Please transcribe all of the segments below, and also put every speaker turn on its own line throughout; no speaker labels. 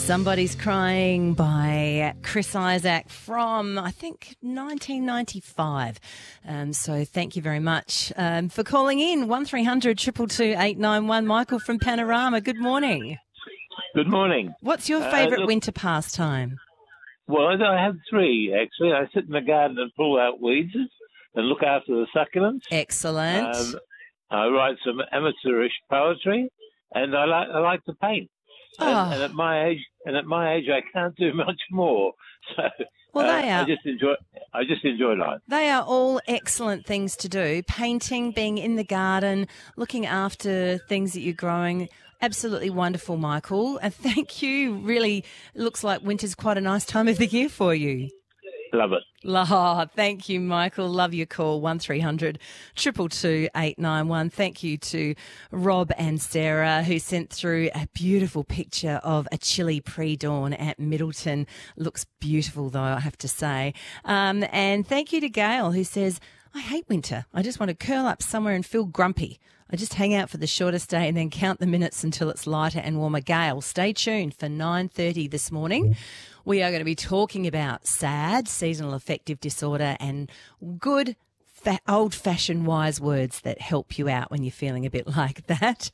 Somebody's Crying by Chris Isaak from, I think, 1995. So thank you very much for calling in. 1300 222 891. Michael from Panorama, good morning.
Good morning.
What's your favourite winter pastime?
Well, I have three, actually. I sit in the garden and pull out weeds and look after the succulents.
Excellent.
I write some amateurish poetry, and I like to paint. And at my age, I can't do much more. So,
well, they are.
I just enjoy life.
They are all excellent things to do. Painting, being in the garden, looking after things that you're growing. Absolutely wonderful, Michael. And thank you. Really looks like winter's quite a nice time of the year for you.
Love it.
Oh, thank you, Michael. Love your call. 1300 222 891. Thank you to Rob and Sarah who sent through a beautiful picture of a chilly pre-dawn at Middleton. Looks beautiful, though, I have to say. And thank you to Gail who says, I hate winter. I just want to curl up somewhere and feel grumpy. I just hang out for the shortest day and then count the minutes until it's lighter and warmer. Gail, stay tuned for 9:30 this morning. We are going to be talking about SAD, seasonal affective disorder, and good old-fashioned wise words that help you out when you're feeling a bit like that.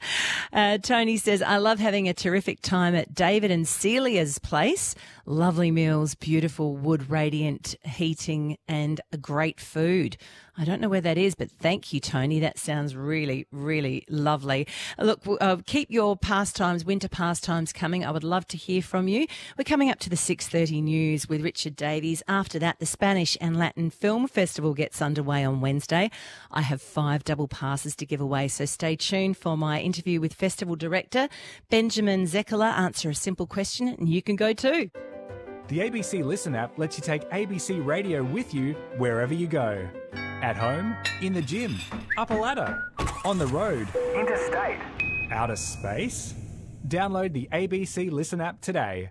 Tony says, I love having a terrific time at David and Celia's place. Lovely meals, beautiful wood radiant heating, and a great food. I don't know where that is, but thank you, Tony. That sounds really, really lovely. Look, keep your pastimes, winter pastimes coming. I would love to hear from you. We're coming up to the 6:30 news with Richard Davies. After that, the Spanish and Latin Film Festival gets underway on Wednesday. I have 5 double passes to give away, so stay tuned for my interview with Festival Director Benjamin Zekela. Answer a simple question and you can go too.
The ABC Listen app lets you take ABC Radio with you wherever you go. At home, in the gym, up a ladder, on the road, interstate, outer space. Download the ABC Listen app today.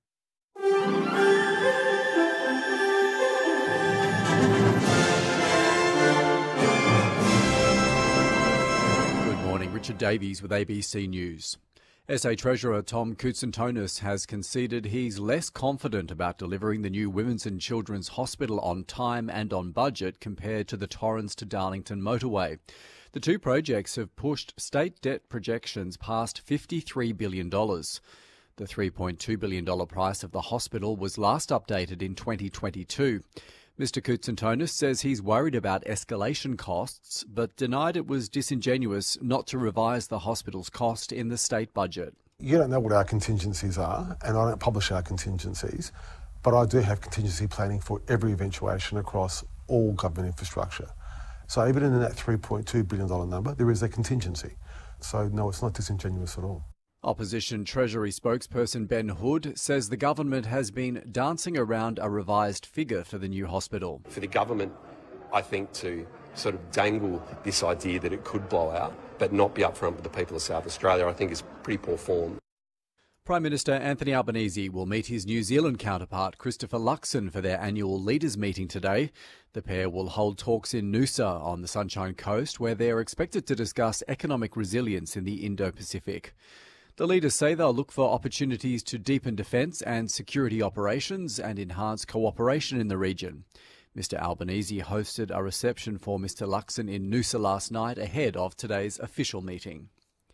Good morning, Richard Davies with ABC News. SA Treasurer Tom Koutsantonis has conceded he's less confident about delivering the new Women's and Children's Hospital on time and on budget compared to the Torrens to Darlington motorway. The two projects have pushed state debt projections past $53 billion. The $3.2 billion price of the hospital was last updated in 2022. Mr Koutsantonis says he's worried about escalation costs, but denied it was disingenuous not to revise the hospital's cost in the state budget.
You don't know what our contingencies are, and I don't publish our contingencies, but I do have contingency planning for every eventuation across all government infrastructure. So even in that $3.2 billion number, there is a contingency. So no, it's not disingenuous at all.
Opposition Treasury spokesperson Ben Hood says the government has been dancing around a revised figure for the new hospital.
For the government, I think, to sort of dangle this idea that it could blow out, but not be upfront with the people of South Australia, I think is pretty poor form.
Prime Minister Anthony Albanese will meet his New Zealand counterpart Christopher Luxon for their annual leaders meeting today. The pair will hold talks in Noosa on the Sunshine Coast, where they are expected to discuss economic resilience in the Indo-Pacific. The leaders say they'll look for opportunities to deepen defence and security operations and enhance cooperation in the region. Mr Albanese hosted a reception for Mr Luxon in Noosa last night ahead of today's official meeting.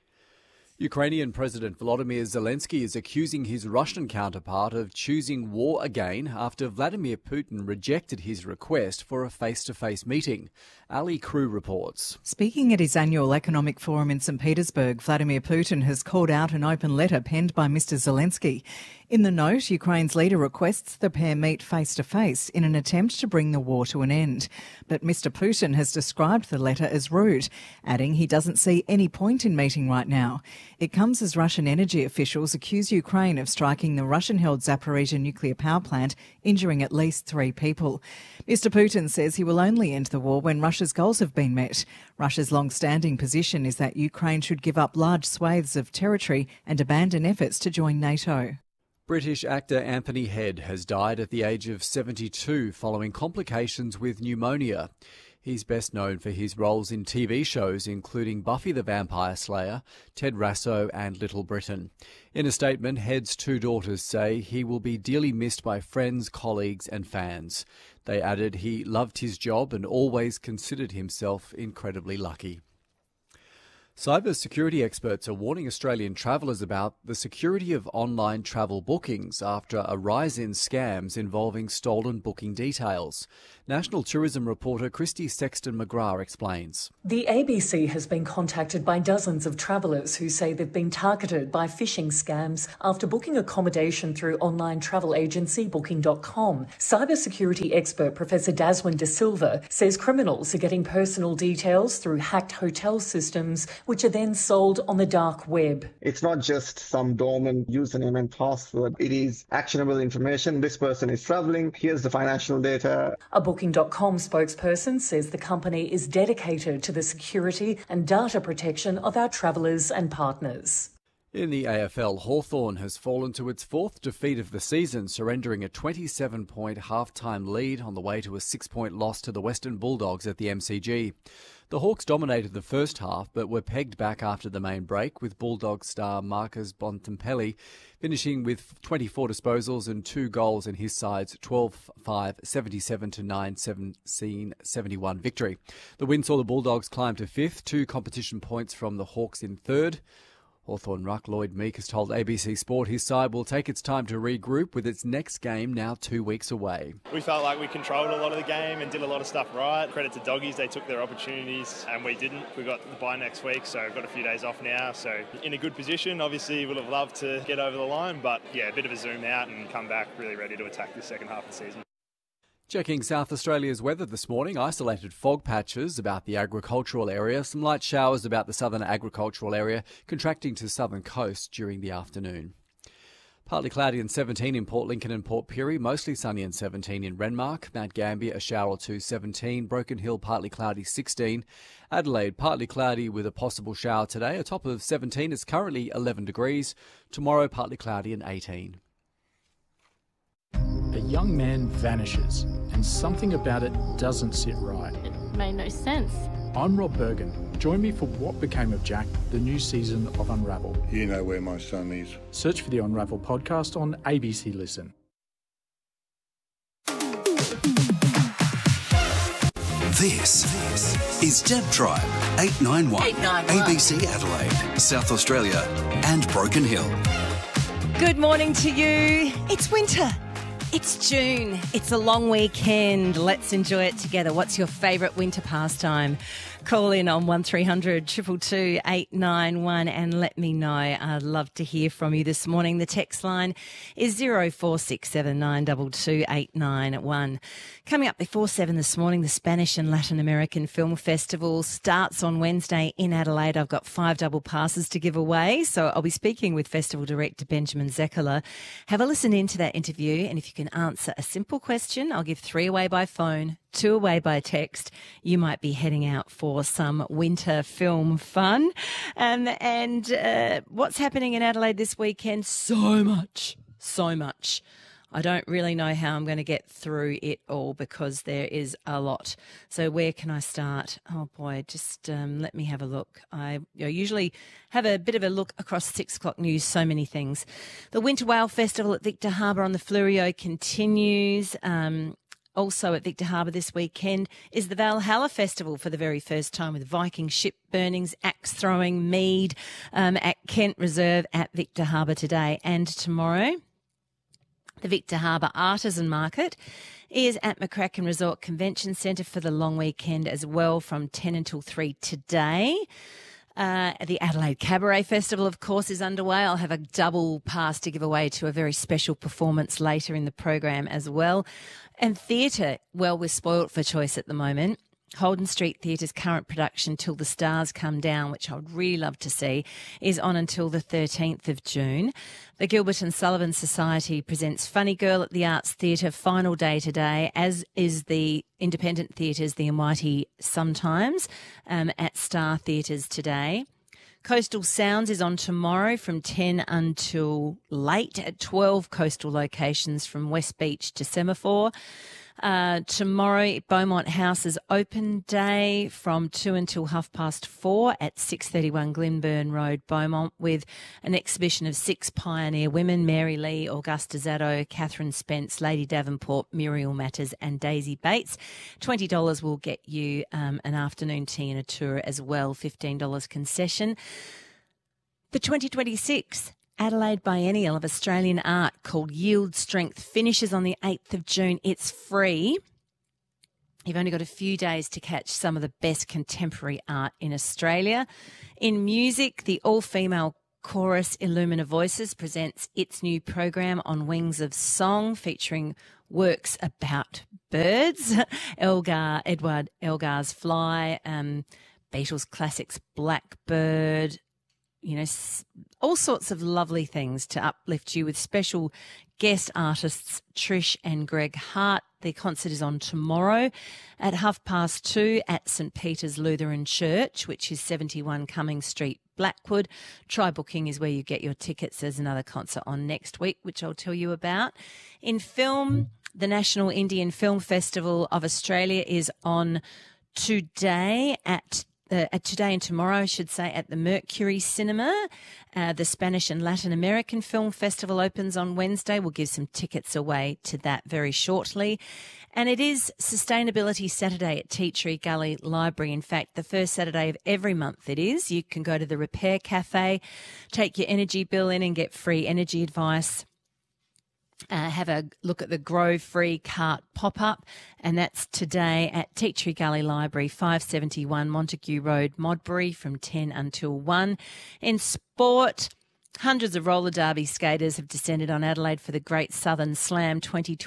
Ukrainian President Volodymyr Zelensky is accusing his Russian counterpart of choosing war again after Vladimir Putin rejected his request for a face-to-face meeting. Ali Crew reports.
Speaking at his annual economic forum in St Petersburg, Vladimir Putin has called out an open letter penned by Mr Zelensky. In the note, Ukraine's leader requests the pair meet face-to-face in an attempt to bring the war to an end. But Mr Putin has described the letter as rude, adding he doesn't see any point in meeting right now. It comes as Russian energy officials accuse Ukraine of striking the Russian-held Zaporizhzhia nuclear power plant, injuring at least 3 people. Mr Putin says he will only end the war when Russia's goals have been met. Russia's long-standing position is that Ukraine should give up large swathes of territory and abandon efforts to join NATO.
British actor Anthony Head has died at the age of 72 following complications with pneumonia. He's best known for his roles in TV shows including Buffy the Vampire Slayer, Ted Lasso and Little Britain. In a statement, Head's two daughters say he will be dearly missed by friends, colleagues and fans. They added he loved his job and always considered himself incredibly lucky. Cyber security experts are warning Australian travellers about the security of online travel bookings after a rise in scams involving stolen booking details. National Tourism reporter Christy Sexton-McGrath explains.
The ABC has been contacted by dozens of travellers who say they've been targeted by phishing scams after booking accommodation through online travel agency Booking.com. Cybersecurity expert Professor Daswin De Silva says criminals are getting personal details through hacked hotel systems, which are then sold on the dark web.
It's not just some dormant username and password. It is actionable information. This person is travelling. Here's the financial data.
A Booking.com spokesperson says the company is dedicated to the security and data protection of our travellers and partners.
In the AFL, Hawthorn has fallen to its fourth defeat of the season, surrendering a 27-point half-time lead on the way to a 6-point loss to the Western Bulldogs at the MCG. The Hawks dominated the first half, but were pegged back after the main break, with Bulldog star Marcus Bontempelli finishing with 24 disposals and 2 goals in his side's 12-5, 77-9, 17-71 victory. The win saw the Bulldogs climb to fifth, 2 competition points from the Hawks in third. Hawthorn ruck Lloyd Meek has told ABC Sport his side will take its time to regroup, with its next game now 2 weeks away.
We felt like we controlled a lot of the game and did a lot of stuff right. Credit to Doggies, they took their opportunities and we didn't. We got the bye next week, so we've got a few days off now. So in a good position, obviously would have loved to get over the line, but yeah, a bit of a zoom out and come back really ready to attack this second half of the season.
Checking South Australia's weather this morning, isolated fog patches about the agricultural area, some light showers about the southern agricultural area, contracting to southern coast during the afternoon. Partly cloudy and 17 in Port Lincoln and Port Pirie, mostly sunny and 17 in Renmark. Mount Gambier, a shower or two, 17. Broken Hill, partly cloudy, 16. Adelaide, partly cloudy with a possible shower today, a top of 17. It's currently 11 degrees. Tomorrow, partly cloudy and 18.
A young man vanishes, and something about it doesn't sit right.
It made no sense.
I'm Rob Bergen. Join me for What Became of Jack, the new season of Unravel.
You know where my son is.
Search for the Unravel podcast on ABC Listen.
This is Deb Tribe, 891 ABC Adelaide, South Australia and Broken Hill.
Good morning to you. It's winter. It's June. It's a long weekend. Let's enjoy it together. What's your favourite winter pastime? Call in on 1300 222 891 and let me know. I'd love to hear from you this morning. The text line is 0467922891. 891. Coming up before 7 this morning, the Spanish and Latin American Film Festival starts on Wednesday in Adelaide. I've got 5 double passes to give away, so I'll be speaking with Festival Director Benjamin Zekala. Have a listen into that interview, and if you can answer a simple question, I'll give 3 away by phone, 2 away by text. You might be heading out for some winter film fun. And what's happening in Adelaide this weekend? So much. I don't really know how I'm going to get through it all because there is a lot. So where can I start? Oh boy, just let me have a look. I usually have a bit of a look across 6 o'clock news, so many things. The Winter Whale Festival at Victor Harbour on the Fleurieu continues. Also at Victor Harbour this weekend is the Valhalla Festival for the very first time, with Viking ship burnings, axe throwing, mead at Kent Reserve at Victor Harbour today and tomorrow. The Victor Harbour Artisan Market is at McCracken Resort Convention Centre for the long weekend as well, from 10 until 3 today. The Adelaide Cabaret Festival, of course, is underway. I'll have a double pass to give away to a very special performance later in the program as well. And theatre, well, we're spoilt for choice at the moment. Holden Street Theatre's current production, Till the Stars Come Down, which I would really love to see, is on until the 13th of June. The Gilbert and Sullivan Society presents Funny Girl at the Arts Theatre, final day today, as is the independent theatres, the Almighty Sometimes, at Star Theatres today. Coastal Sounds is on tomorrow from 10 until late at 12 coastal locations from West Beach to Semaphore. Tomorrow, Beaumont House is open day from 2 until 4:30 at 631 Glenburn Road, Beaumont, with an exhibition of 6 pioneer women: Mary Lee, Augusta Zaddo, Catherine Spence, Lady Davenport, Muriel Matters and Daisy Bates. $20 will get you an afternoon tea and a tour as well, $15 concession. The 2026 Adelaide Biennial of Australian Art, called Yield Strength, finishes on the 8th of June. It's free. You've only got a few days to catch some of the best contemporary art in Australia. In music, the all-female chorus Illumina Voices presents its new program On Wings of Song, featuring works about birds. Edward Elgar's Fly, Beatles classics Blackbird, all sorts of lovely things to uplift you, with special guest artists Trish and Greg Hart. Their concert is on tomorrow at 2:30 at St Peter's Lutheran Church, which is 71 Cumming Street, Blackwood. Try Booking is where you get your tickets. There's another concert on next week, which I'll tell you about. In film, the National Indian Film Festival of Australia is on today today and tomorrow, I should say, at the Mercury Cinema. The Spanish and Latin American Film Festival opens on Wednesday. We'll give some tickets away to that very shortly. And it is Sustainability Saturday at Tea Tree Gully Library. In fact, the first Saturday of every month it is. You can go to the Repair Cafe, take your energy bill in and get free energy advice. Have a look at the Grow Free Cart pop-up, and that's today at Tea Tree Gully Library, 571 Montague Road, Modbury, from 10 until 1. In sport, hundreds of roller derby skaters have descended on Adelaide for the Great Southern Slam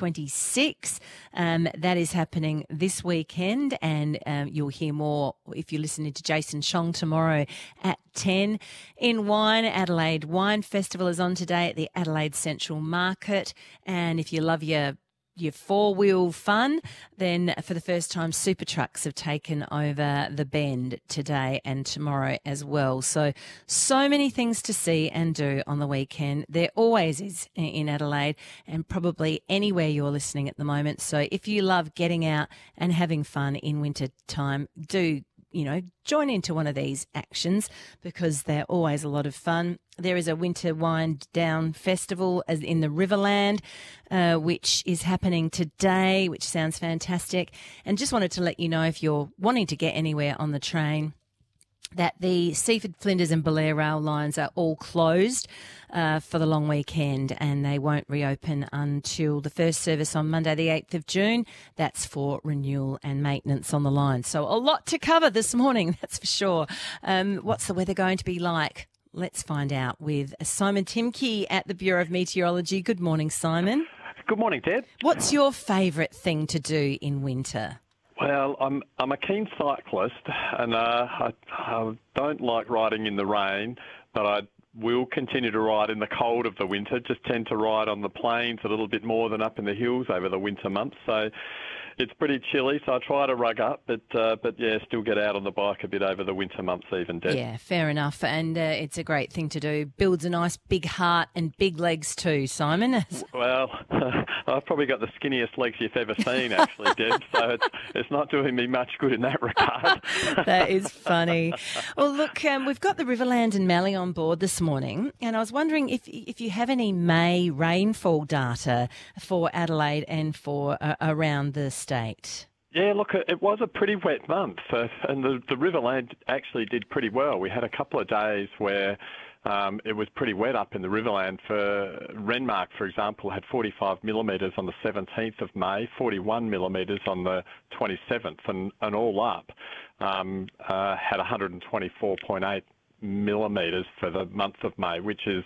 2026. That is happening this weekend, and you'll hear more if you're listening to Jason Chong tomorrow at 10. In wine, Adelaide Wine Festival is on today at the Adelaide Central Market, and if you love your four-wheel fun, then for the first time, super trucks have taken over the Bend today and tomorrow as well. So many things to see and do on the weekend. There always is in Adelaide, and probably anywhere you're listening at the moment. So if you love getting out and having fun in winter time, do join into one of these actions, because they're always a lot of fun. There is a Winter Wind Down Festival in the Riverland, which is happening today, which sounds fantastic. And just wanted to let you know, if you're wanting to get anywhere on the train, that the Seaford, Flinders and Belair rail lines are all closed for the long weekend, and they won't reopen until the first service on Monday the 8th of June. That's for renewal and maintenance on the line. So a lot to cover this morning, that's for sure. What's the weather going to be like? Let's find out with Simon Timke at the Bureau of Meteorology. Good morning, Simon.
Good morning, Deb.
What's your favourite thing to do in winter?
Well, I'm a keen cyclist, and I don't like riding in the rain, but I will continue to ride in the cold of the winter. Just tend to ride on the plains a little bit more than up in the hills over the winter months. So it's pretty chilly, so I try to rug up, but yeah, still get out on the bike a bit over the winter months even, Deb.
Yeah, fair enough, and it's a great thing to do. Builds a nice big heart and big legs too, Simon.
Well, I've probably got the skinniest legs you've ever seen, actually, Deb, so it's not doing me much good in that regard.
That is funny. Well, look, we've got the Riverland and Mallee on board this morning, and I was wondering if you have any May rainfall data for Adelaide and for around the state.
Yeah, look, it was a pretty wet month, and the Riverland actually did pretty well. We had a couple of days where it was pretty wet up in the Riverland. For Renmark, for example, had 45 millimetres on the 17th of May, 41 millimetres on the 27th, and all up had 124.8 millimetres for the month of May, which is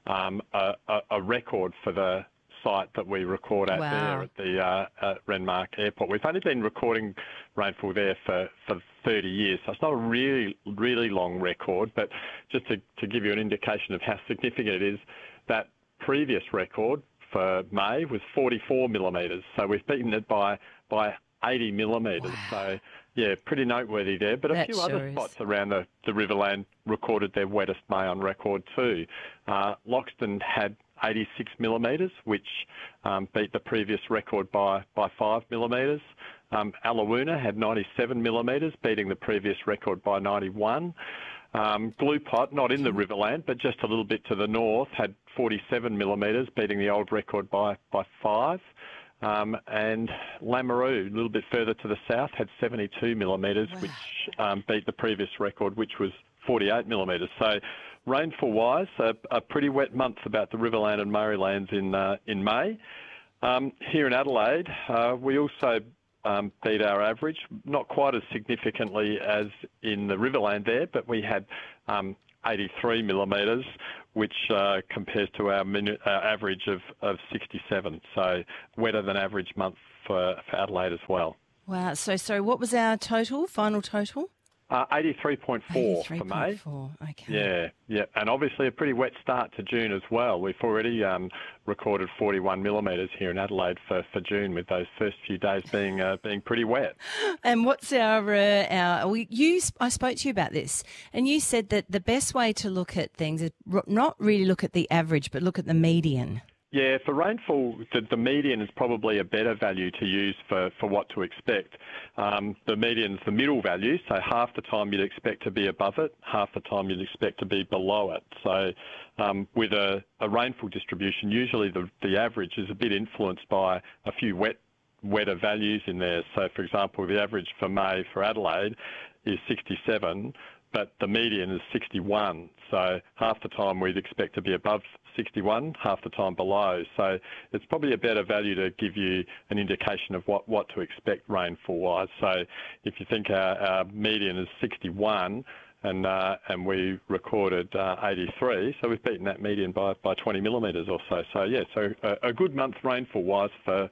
a record for the site that we record at there at the Renmark Airport. We've only been recording rainfall there for 30 years, so it's not a really, really long record, but just to give you an indication of how significant it is, that previous record for May was 44 millimetres, so we've beaten it by 80 millimetres. Wow. So Yeah, pretty noteworthy there. But a few other spots around the Riverland recorded their wettest May on record too. Loxton had 86 millimetres, which beat the previous record by 5 millimetres. Allawuna had 97 millimetres, beating the previous record by 91. Glupot, not in the Riverland, but just a little bit to the north, had 47 millimetres, beating the old record by 5. And Lameroo, a little bit further to the south, had 72 millimetres, which beat the previous record, which was 48 millimetres. So rainfall-wise, a pretty wet month about the Riverland and Murraylands in May. Here in Adelaide, we also beat our average, not quite as significantly as in the Riverland there, but we had 83 millimetres, which compares to our average of 67. So wetter than average month for Adelaide as well.
Wow. So what was our final total?
83.4 for May.
Okay.
Yeah. And obviously a pretty wet start to June as well. We've already recorded 41 millimetres here in Adelaide for June, with those first few days being pretty wet.
And what's I spoke to you about this, and you said that the best way to look at things is not really look at the average, but look at the median.
Yeah, for rainfall, the median is probably a better value to use for what to expect. The median's the middle value, so half the time you'd expect to be above it, half the time you'd expect to be below it. So with a rainfall distribution, usually the average is a bit influenced by a few wetter values in there. So, for example, the average for May for Adelaide is 67, but the median is 61. So half the time we'd expect to be above 61, half the time below. So it's probably a better value to give you an indication of what to expect rainfall-wise. So if you think our median is 61 and we recorded 83, so we've beaten that median by 20 millimetres or so. So yeah, so a good month rainfall-wise for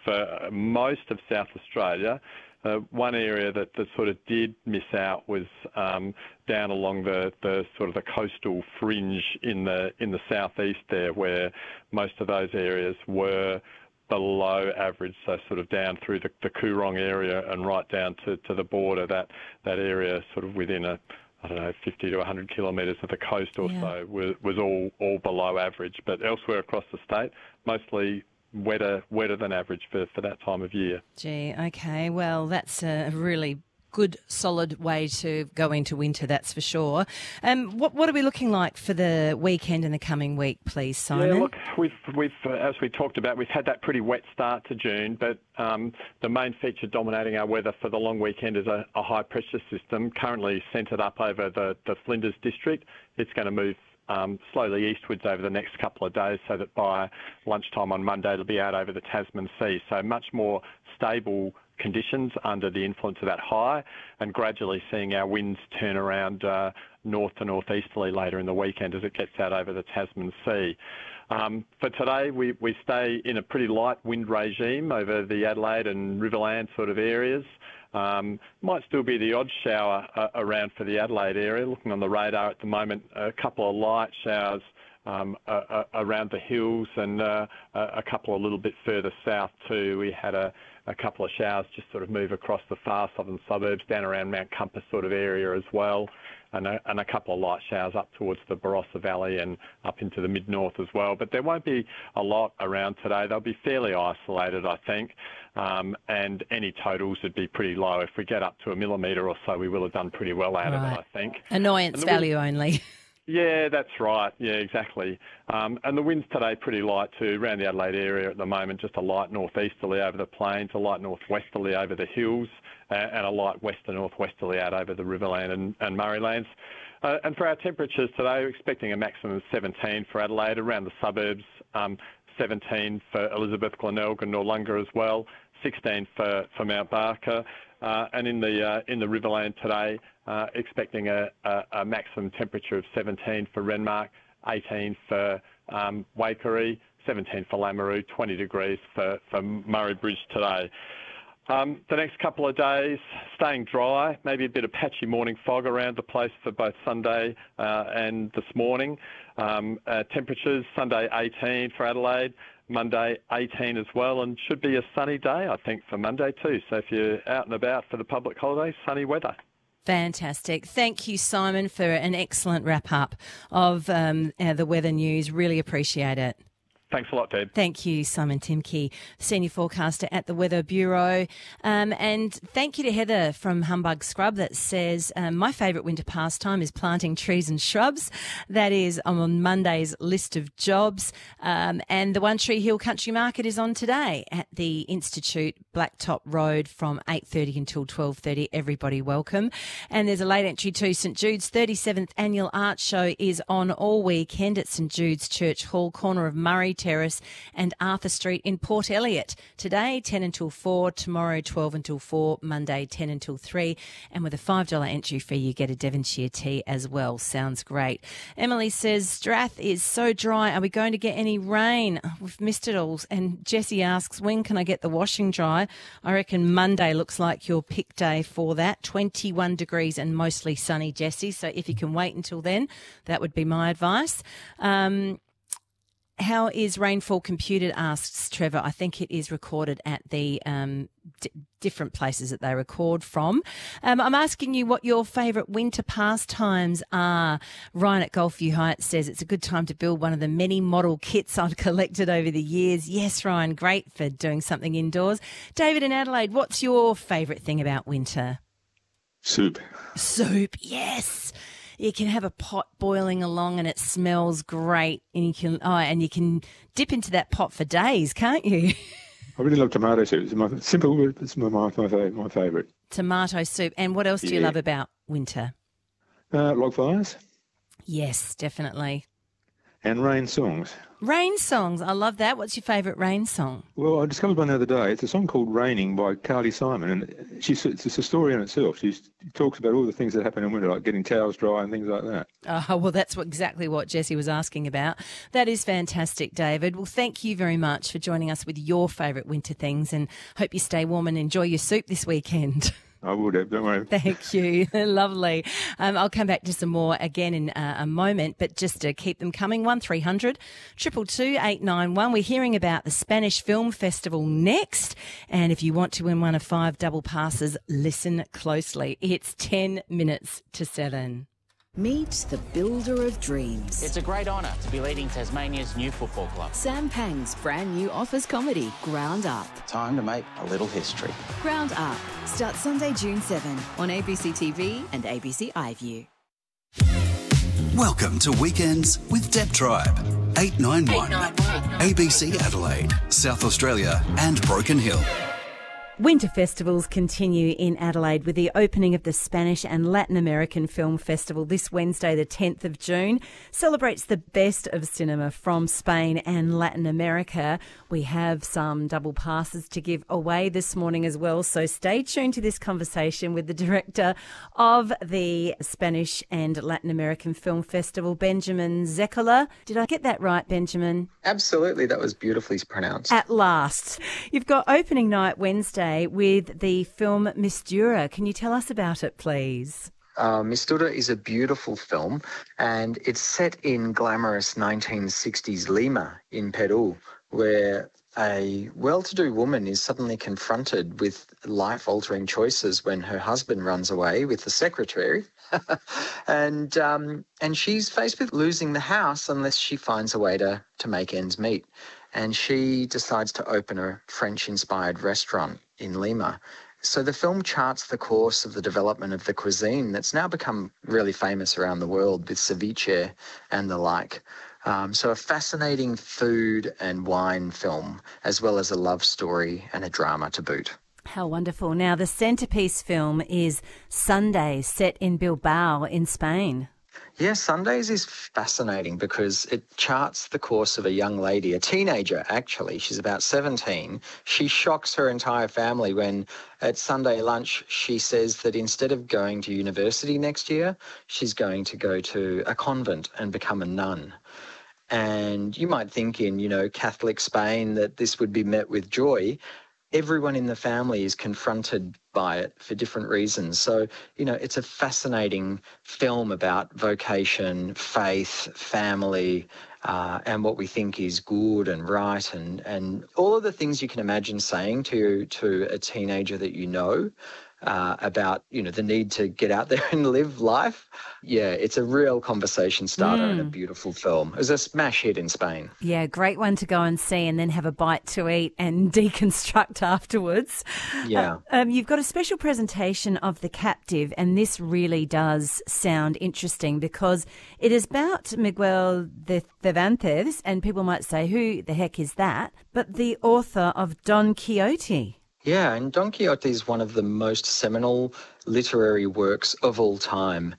most of South Australia. One area that sort of did miss out was down along the sort of the coastal fringe in the southeast there, where most of those areas were below average, so sort of down through the Coorong area and right down to the border. That area sort of within 50 to 100 kilometres of the coast or so was all below average. But elsewhere across the state, mostly wetter than average for that time of year.
Gee, okay. Well, that's a really good, solid way to go into winter, that's for sure. What are we looking like for the weekend and the coming week, please, Simon?
Yeah, look, we've as we talked about, we've had that pretty wet start to June, but the main feature dominating our weather for the long weekend is a high-pressure system currently centred up over the Flinders district. It's going to move slowly eastwards over the next couple of days, so that by lunchtime on Monday it'll be out over the Tasman Sea. So much more stable conditions under the influence of that high, and gradually seeing our winds turn around north to northeasterly later in the weekend as it gets out over the Tasman Sea. For today, we stay in a pretty light wind regime over the Adelaide and Riverland sort of areas. Might still be the odd shower around for the Adelaide area. Looking on the radar at the moment, a couple of light showers around the hills, and a couple a little bit further south too. We had a couple of showers just sort of move across the far southern suburbs down around Mount Compass sort of area as well, and a couple of light showers up towards the Barossa Valley and up into the mid-north as well. But there won't be a lot around today. They'll be fairly isolated, I think, and any totals would be pretty low. If we get up to a millimetre or so, we will have done pretty well out of it, I think.
Annoyance value only.
Yeah, that's right. Yeah, exactly. And the winds today pretty light too, around the Adelaide area at the moment, just a light northeasterly over the plains, a light northwesterly over the hills, and a light wester northwesterly out over the Riverland and Murraylands. And for our temperatures today, we're expecting a maximum of 17 for Adelaide, around the suburbs, 17 for Elizabeth, Glenelg and Noarlunga as well, 16 for Mount Barker. And in the Riverland today, expecting a maximum temperature of 17 for Renmark, 18 for Waikerie, 17 for Lameroo, 20 degrees for Murray Bridge today. The next couple of days, staying dry, maybe a bit of patchy morning fog around the place for both Sunday and this morning. Temperatures, Sunday 18 for Adelaide, Monday 18 as well, and should be a sunny day, I think, for Monday too. So if you're out and about for the public holidays, sunny weather.
Fantastic. Thank you, Simon, for an excellent wrap-up of the weather news. Really appreciate it.
Thanks a lot, Deb.
Thank you, Simon Timke, Senior Forecaster at the Weather Bureau. And thank you to Heather from Humbug Scrub that says, my favourite winter pastime is planting trees and shrubs. That is on Monday's list of jobs. And the One Tree Hill Country Market is on today at the Institute, Blacktop Road, from 8:30 until 12:30. Everybody welcome. And there's a late entry to St Jude's 37th Annual Art Show is on all weekend at St Jude's Church Hall, corner of Murray Terrace and Arthur Street in Port Elliot. Today, 10 until 4, tomorrow, 12 until 4, Monday, 10 until 3. And with a $5 entry fee, you get a Devonshire tea as well. Sounds great. Emily says, Strath is so dry. Are we going to get any rain? We've missed it all. And Jessie asks, when can I get the washing dry? I reckon Monday looks like your pick day for that. 21 degrees and mostly sunny, Jessie. So if you can wait until then, that would be my advice. How is rainfall computed, asks Trevor. I think it is recorded at the different places that they record from. I'm asking you what your favourite winter pastimes are. Ryan at Gulfview Heights says it's a good time to build one of the many model kits I've collected over the years. Yes, Ryan, great for doing something indoors. David in Adelaide, what's your favourite thing about winter?
Soup.
Soup, yes. You can have a pot boiling along and it smells great, and you can dip into that pot for days, can't you?
I really love tomato soup. It's simple, but it's my favourite.
Tomato soup. And what else do you love about winter?
Log fires.
Yes, definitely.
And rain songs.
Rain songs. I love that. What's your favourite rain song?
Well, I discovered one the other day. It's a song called Raining by Carly Simon, and it's a story in itself. She talks about all the things that happen in winter, like getting towels dry and things like that.
Oh, well, that's exactly what Jessie was asking about. That is fantastic, David. Well, thank you very much for joining us with your favourite winter things, and hope you stay warm and enjoy your soup this weekend.
I will, Deb, don't worry.
Thank you. Lovely. I'll come back to some more again in a moment, but just to keep them coming, 1300 222 891. We're hearing about the Spanish Film Festival next, and if you want to win one of 5 double passes, listen closely. It's 10 minutes to 7.
Meet the builder of dreams.
It's a great honour to be leading Tasmania's new football club.
Sam Pang's brand new office comedy, Ground Up.
Time to make a little history.
Ground Up starts Sunday, June 7 on ABC TV and ABC iView.
Welcome to Weekends with Deb Tribe. 891. ABC Adelaide, South Australia and Broken Hill.
Winter festivals continue in Adelaide with the opening of the Spanish and Latin American Film Festival this Wednesday, the 10th of June. Celebrates the best of cinema from Spain and Latin America. We have some double passes to give away this morning as well, so stay tuned to this conversation with the director of the Spanish and Latin American Film Festival, Benjamin Zekola. Did I get that right, Benjamin?
Absolutely, that was beautifully pronounced.
At last. You've got opening night Wednesday with the film Mistura. Can you tell us about it, please?
Mistura is a beautiful film, and it's set in glamorous 1960s Lima in Peru, where a well-to-do woman is suddenly confronted with life-altering choices when her husband runs away with the secretary, and she's faced with losing the house unless she finds a way to make ends meet. And she decides to open a French-inspired restaurant in Lima. So the film charts the course of the development of the cuisine that's now become really famous around the world with ceviche and the like. So a fascinating food and wine film, as well as a love story and a drama to boot.
How wonderful. Now, the centrepiece film is Sundays, set in Bilbao in Spain.
Yeah, Sundays is fascinating because it charts the course of a young lady, a teenager actually. She's about 17. She shocks her entire family when at Sunday lunch she says that instead of going to university next year, she's going to go to a convent and become a nun. And you might think in, Catholic Spain that this would be met with joy. Everyone in the family is confronted by it for different reasons. So, it's a fascinating film about vocation, faith, family, and what we think is good and right, and all of the things you can imagine saying to a teenager that you know. About, the need to get out there and live life. Yeah, it's a real conversation starter and a beautiful film. It was a smash hit in Spain.
Yeah, great one to go and see and then have a bite to eat and deconstruct afterwards.
Yeah.
You've got a special presentation of The Captive, and this really does sound interesting because it is about Miguel de Cervantes, and people might say, who the heck is that? But the author of Don Quixote.
Yeah, and Don Quixote is one of the most seminal literary works of all time.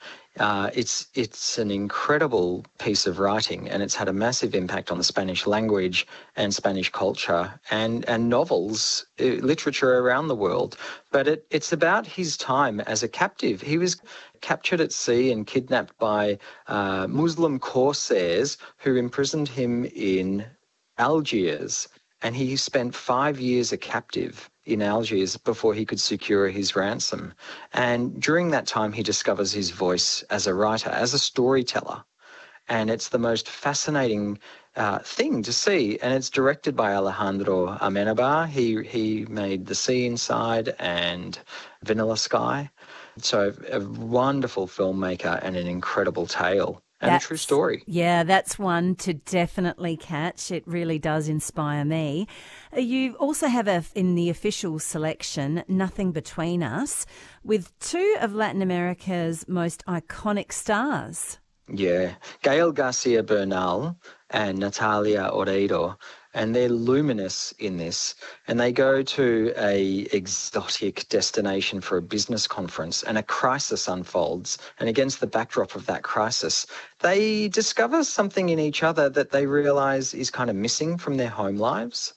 It's an incredible piece of writing, and it's had a massive impact on the Spanish language and Spanish culture and novels, literature around the world. But it's about his time as a captive. He was captured at sea and kidnapped by Muslim corsairs who imprisoned him in Algiers, and he spent 5 years a captive in Algiers before he could secure his ransom. And during that time, he discovers his voice as a writer, as a storyteller. And it's the most fascinating thing to see. And it's directed by Alejandro Amenabar. He made The Sea Inside and Vanilla Sky. So a wonderful filmmaker and an incredible tale. And a true story.
Yeah, that's one to definitely catch. It really does inspire me. You also have in the official selection, Nothing Between Us, with two of Latin America's most iconic stars.
Yeah, Gael Garcia Bernal and Natalia Oreiro, and they're luminous in this. And they go to a exotic destination for a business conference, and a crisis unfolds. And against the backdrop of that crisis, they discover something in each other that they realise is kind of missing from their home lives.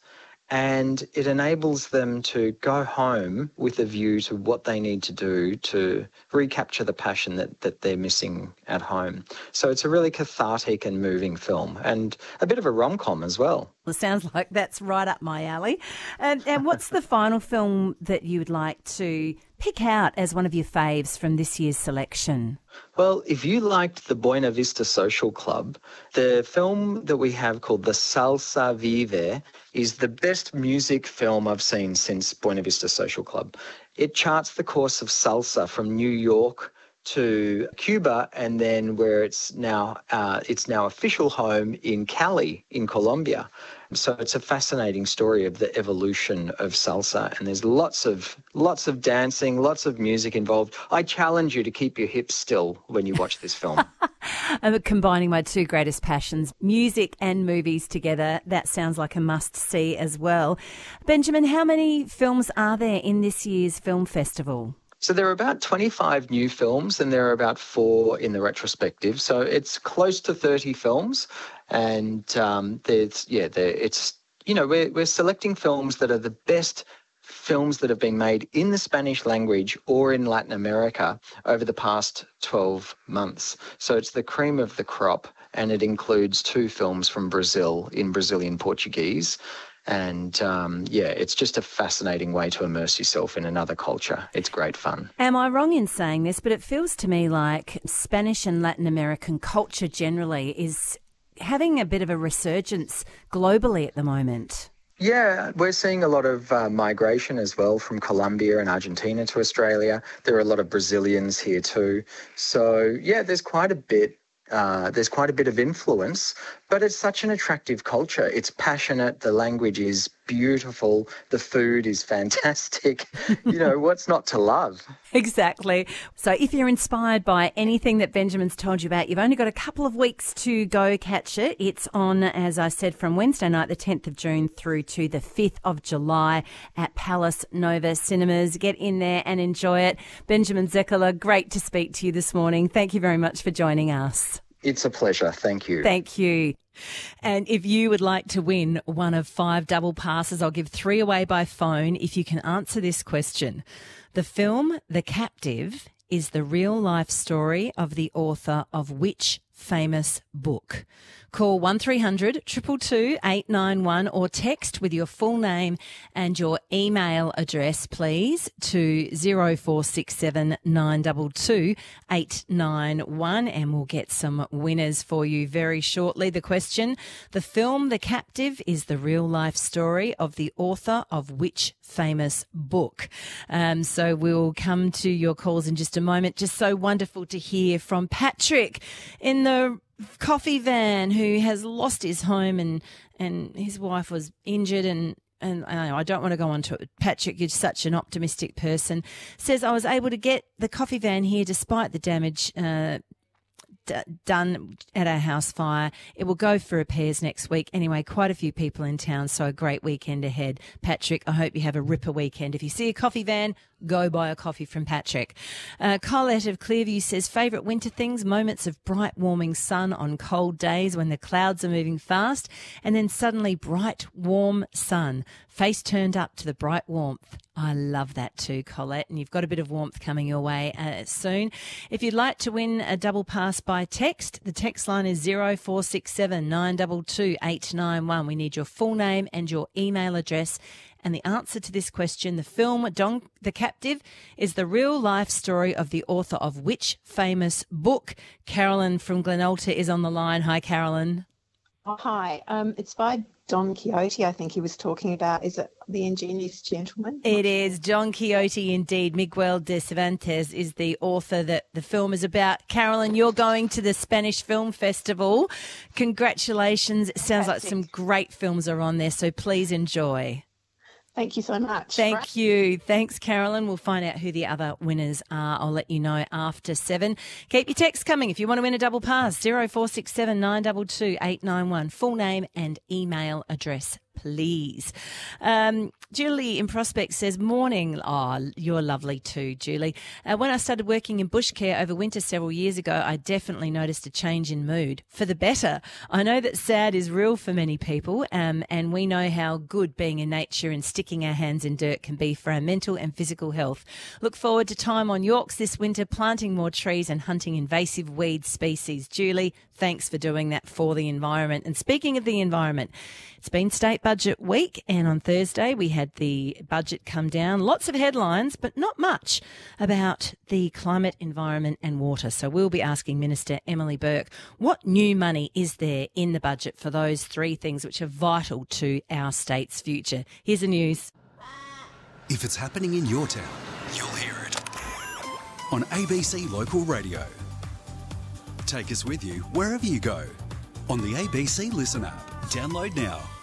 And it enables them to go home with a view to what they need to do to recapture the passion that they're missing at home. So it's a really cathartic and moving film, and a bit of a rom-com as well.
It sounds like that's right up my alley. And what's the final film that you would like to pick out as one of your faves from this year's selection?
Well, if you liked the Buena Vista Social Club, the film that we have called The Salsa Vive is the best music film I've seen since Buena Vista Social Club. It charts the course of salsa from New York to Cuba, and then where it's now official home in Cali in Colombia. So it's a fascinating story of the evolution of salsa, and there's lots of dancing, lots of music involved. I challenge you to keep your hips still when you watch this film.
I'm combining my two greatest passions, music and movies together. That sounds like a must-see as well. Benjamin, how many films are there in this year's film festival?
So there are about 25 new films, and there are about 4 in the retrospective. So it's close to 30 films, and we're selecting films that are the best films that have been made in the Spanish language or in Latin America over the past 12 months. So it's the cream of the crop, and it includes 2 films from Brazil in Brazilian Portuguese. And, it's just a fascinating way to immerse yourself in another culture. It's great fun.
Am I wrong in saying this? But it feels to me like Spanish and Latin American culture generally is having a bit of a resurgence globally at the moment.
Yeah, we're seeing a lot of migration as well from Colombia and Argentina to Australia. There are a lot of Brazilians here too. So, yeah, there's quite a bit of influence, but it's such an attractive culture. It's passionate. The language is beautiful. The food is fantastic. What's not to love?
Exactly. So if you're inspired by anything that Benjamin's told you about, you've only got a couple of weeks to go catch it. It's on, as I said, from Wednesday night, the 10th of June through to the 5th of July at Palace Nova Cinemas. Get in there and enjoy it. Benjamin Zeckerle, great to speak to you this morning. Thank you very much for joining us.
It's a pleasure. Thank you.
Thank you. And if you would like to win one of 5 double passes, I'll give 3 away by phone if you can answer this question. The film The Captive is the real life story of the author of which famous book? Call 1300 222 891 or text with your full name and your email address, please, to 0467 922 891, and we'll get some winners for you very shortly. The question: the film The Captive is the real-life story of the author of which famous book? So we'll come to your calls in just a moment. Just so wonderful to hear from Patrick in the coffee van, who has lost his home and his wife was injured, and I don't want to go on to it. Patrick, you're such an optimistic person. Says, I was able to get the coffee van here despite the damage done at our house fire. It will go for repairs next week. Anyway, quite a few people in town, so a great weekend ahead. Patrick, I hope you have a ripper weekend. If you see a coffee van, go buy a coffee from Patrick. Colette of Clearview says, favourite winter things: moments of bright warming sun on cold days when the clouds are moving fast, and then suddenly bright warm sun, face turned up to the bright warmth. I love that too, Colette, and you've got a bit of warmth coming your way soon. If you'd like to win a double pass by text, the text line is 0467 922 891. We need your full name and your email address. And the answer to this question: the film The Captive is the real-life story of the author of which famous book? Carolyn from Glenalta is on the line. Hi, Carolyn.
Oh, hi. It's by Don Quixote, I think he was talking about. Is it The Ingenious Gentleman?
It is Don Quixote indeed. Miguel de Cervantes is the author that the film is about. Carolyn, you're going to the Spanish Film Festival. Congratulations. It sounds like some great films are on there, so please enjoy.
Thank you so much.
Thank you. Thanks, Carolyn. We'll find out who the other winners are. I'll let you know after 7. Keep your texts coming if you want to win a double pass. 0467 922 891. Full name and email address, please. Julie in Prospect says, morning. Oh, you're lovely too, Julie. When I started working in bush care over winter several years ago, I definitely noticed a change in mood for the better. I know that sad is real for many people, and we know how good being in nature and sticking our hands in dirt can be for our mental and physical health. Look forward to time on Yorks this winter, planting more trees and hunting invasive weed species. Julie, thanks for doing that for the environment. And speaking of the environment, it's been State Budget Week, and on Thursday we had the budget come down. Lots of headlines, but not much about the climate, environment and water. So we'll be asking Minister Emily Burke, what new money is there in the budget for those three things which are vital to our state's future? Here's the news.
If it's happening in your town, you'll hear it on ABC Local Radio. Take us with you wherever you go on the ABC Listen app. Download now.